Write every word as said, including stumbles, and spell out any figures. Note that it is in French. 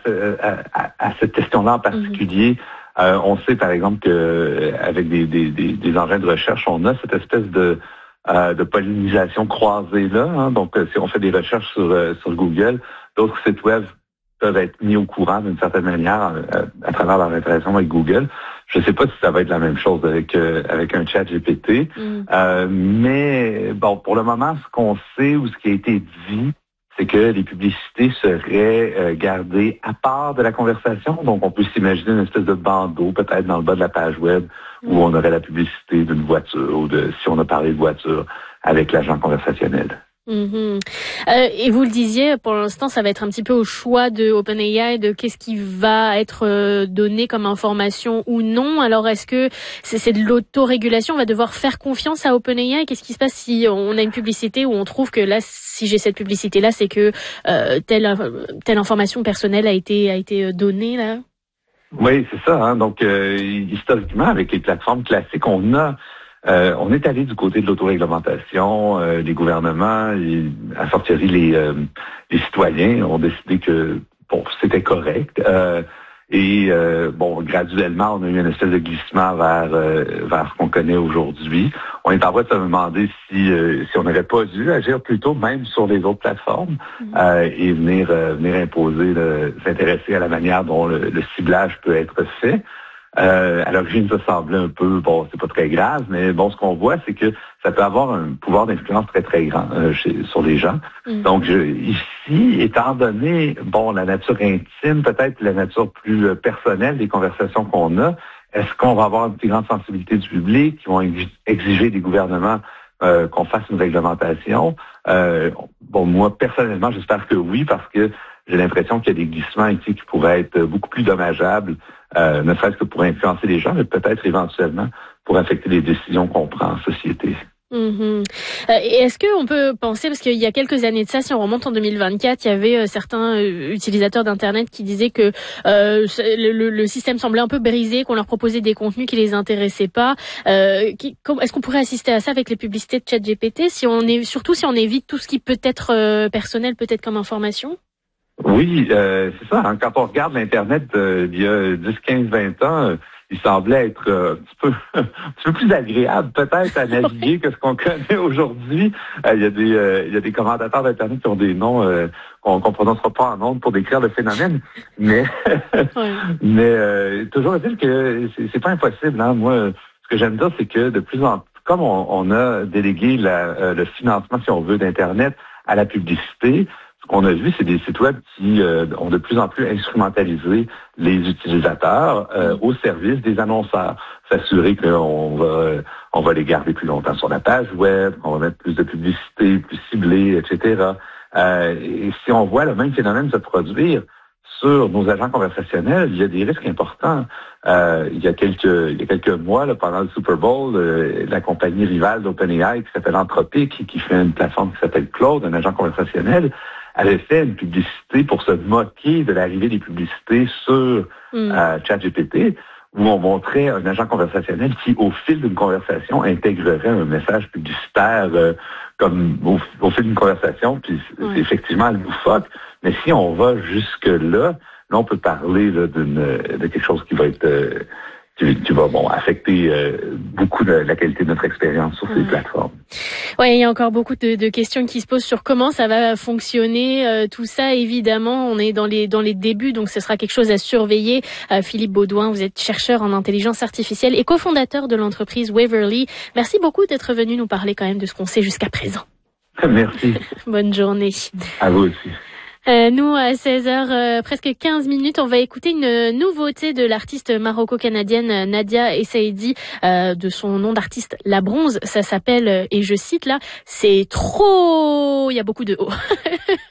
ce, à, à cette question-là en particulier. Mm-hmm. Euh, on sait, par exemple, que avec des, des, des, des engins de recherche, on a cette espèce de, euh, de pollinisation croisée-là. Hein. Donc, si on fait des recherches sur, euh, sur Google, d'autres sites web peuvent être mis au courant d'une certaine manière à, à travers leur interaction avec Google. Je ne sais pas si ça va être la même chose avec euh, avec un chat G P T, mm. euh, mais bon, pour le moment, ce qu'on sait ou ce qui a été dit, c'est que les publicités seraient euh, gardées à part de la conversation. Donc, on peut s'imaginer une espèce de bandeau, peut-être dans le bas de la page web, mm. où on aurait la publicité d'une voiture ou de si on a parlé de voiture avec l'agent conversationnel. Mmh. Euh, et vous le disiez, pour l'instant, ça va être un petit peu au choix de OpenAI de qu'est-ce qui va être euh, donné comme information ou non. Alors, est-ce que c'est, c'est de l'autorégulation? On va devoir faire confiance à OpenAI? Qu'est-ce qui se passe si on a une publicité où on trouve que là, si j'ai cette publicité-là, c'est que euh, telle telle information personnelle a été a été donnée là? Oui, c'est ça. Hein? Donc, euh, historiquement, avec les plateformes classiques, on a Euh, on est allé du côté de l'autoréglementation. Euh, les gouvernements, et, à fortiori les, euh, les citoyens, ont décidé que bon, c'était correct. Euh, et euh, bon, graduellement, on a eu une espèce de glissement vers euh, vers ce qu'on connaît aujourd'hui. On est en train de se demander si euh, si on n'aurait pas dû agir plus tôt, même sur les autres plateformes, mm-hmm. euh, et venir euh, venir imposer, le, s'intéresser à la manière dont le, le ciblage peut être fait. Euh, à l'origine, ça semblait un peu, bon, c'est pas très grave, mais bon, ce qu'on voit, c'est que ça peut avoir un pouvoir d'influence très, très grand euh, chez, sur les gens. Mm. Donc, je, ici, étant donné, bon, la nature intime, peut-être la nature plus euh, personnelle des conversations qu'on a, est-ce qu'on va avoir une plus grande sensibilité du public, qui vont exiger des gouvernements euh, qu'on fasse une réglementation? Euh, bon, moi, personnellement, j'espère que oui, parce que j'ai l'impression qu'il y a des glissements ici qui pourraient être beaucoup plus dommageables, euh, ne serait-ce que pour influencer les gens, mais peut-être éventuellement pour affecter les décisions qu'on prend en société. Mmh. Euh, et est-ce qu'on peut penser, parce qu'il y a quelques années de ça, si on remonte en deux mille vingt-quatre, il y avait euh, certains euh, utilisateurs d'Internet qui disaient que euh, le, le, le système semblait un peu brisé, qu'on leur proposait des contenus qui les intéressaient pas. Euh, qui, est-ce qu'on pourrait assister à ça avec les publicités de ChatGPT, si on est, surtout si on évite tout ce qui peut être euh, personnel, peut-être comme information? Oui, euh, c'est ça. Hein, quand on regarde l'Internet euh, il y a dix, quinze, vingt ans, euh, il semblait être euh, un petit peu un petit peu plus agréable peut-être à naviguer que ce qu'on connaît aujourd'hui. Euh, il y a des euh, il y a des commentateurs d'Internet qui ont des noms euh, qu'on ne prononcera pas en ondes pour décrire le phénomène, mais ouais. mais euh, toujours est-il que c'est, c'est pas impossible. Hein. Moi, ce que j'aime dire, c'est que de plus en plus, comme on, on a délégué la, euh, le financement, si on veut, d'Internet à la publicité, ce qu'on a vu, c'est des sites web qui euh, ont de plus en plus instrumentalisé les utilisateurs euh, au service des annonceurs. S'assurer qu'on va on va les garder plus longtemps sur la page web, qu'on va mettre plus de publicité, plus ciblée, et cetera. Euh, et si on voit le même phénomène se produire sur nos agents conversationnels, il y a des risques importants. Euh, il y a quelques il y a quelques mois, là, pendant le Super Bowl, euh, la compagnie rivale d'OpenAI qui s'appelle Anthropic, qui fait une plateforme qui s'appelle Claude, un agent conversationnel, avait fait une publicité pour se moquer de l'arrivée des publicités sur mm. euh, ChatGPT, où on montrait un agent conversationnel qui, au fil d'une conversation, intégrerait un message publicitaire euh, comme au, au fil d'une conversation, puis ouais. c'est effectivement loufoque. Mais si on va jusque-là, là, on peut parler là, d'une, de quelque chose qui va être... Euh, Qui, qui va bon affecter euh, beaucoup de la qualité de notre expérience sur ces ouais. plateformes. Ouais, il y a encore beaucoup de, de questions qui se posent sur comment ça va fonctionner. Euh, tout ça, évidemment, on est dans les dans les débuts, donc ce sera quelque chose à surveiller. Euh, Philippe Baudouin, vous êtes chercheur en intelligence artificielle et cofondateur de l'entreprise Waverly. Merci beaucoup d'être venu nous parler quand même de ce qu'on sait jusqu'à présent. Merci. Bonne journée. À vous aussi. Euh, nous, à seize heures, euh, presque quinze minutes, on va écouter une nouveauté de l'artiste maroco-canadienne Nadia Essaidi, euh, de son nom d'artiste La Bronze. Ça s'appelle, et je cite là, c'est trop... Il y a beaucoup de O.